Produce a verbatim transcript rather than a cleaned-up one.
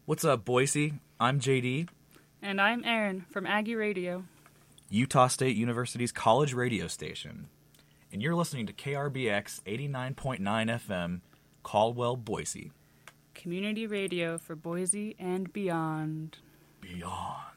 What's up, Boise? I'm J D. And I'm Aaron from Aggie Radio, Utah State University's college radio station. And you're listening to K R B X eighty-nine point nine F M, Caldwell, Boise. Community radio for Boise and beyond. Beyond.